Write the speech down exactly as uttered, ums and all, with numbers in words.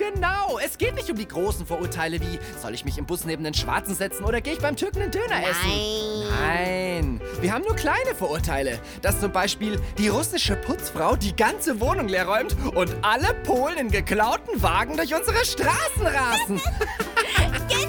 genau. Es geht nicht um die großen Vorurteile wie, soll ich mich im Bus neben den Schwarzen setzen oder gehe ich beim Türken einen Döner essen? Nein. Nein. Wir haben nur kleine Vorurteile. Dass zum Beispiel die russische Putzfrau die ganze Wohnung leer räumt und alle Polen in geklauten Wagen durch unsere Straßen rasen.